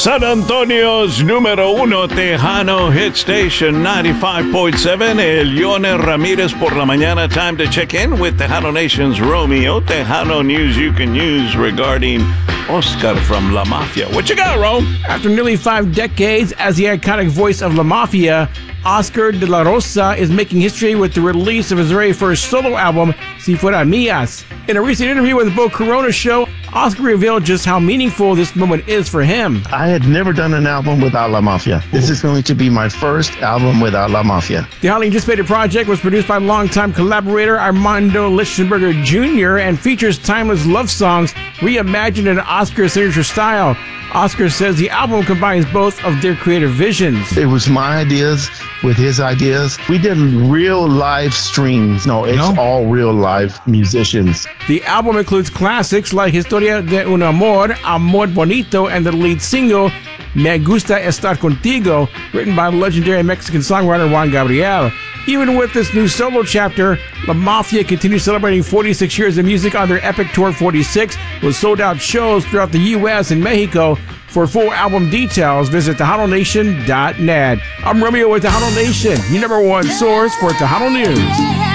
San Antonio's número uno Tejano hit station 95.7. El Leone Ramirez por la mañana. Time to check in with Tejano Nation's Romeo. Tejano news you can use regarding Oscar from La Mafia. What you got, Rome? After nearly 5 decades as the iconic voice of La Mafia, Oscar de la Rosa is making history with the release of his very first solo album, Si Fuera Mías. In a recent interview with the Bo Corona Show, Oscar revealed just how meaningful this moment is for him. I had never done an album without La Mafia. This is going to be my first album without La Mafia. The highly anticipated project was produced by longtime collaborator Armando Lichtenberger Jr. and features timeless love songs reimagined in Oscar's signature style. Oscar says the album combines both of their creative visions. It was my ideas with his ideas. We did real live streams. No, it's all real live musicians. The album includes classics like Historia de un Amor, Amor Bonito, and the lead single, Me Gusta Estar Contigo, written by legendary Mexican songwriter Juan Gabriel. Even with this new solo chapter, La Mafia continues celebrating 46 years of music on their epic Tour 46 with sold-out shows throughout the U.S. and Mexico. For full album details, visit TejanoNation.net. I'm Romeo with Tejano Nation, your number one source for Tejano News.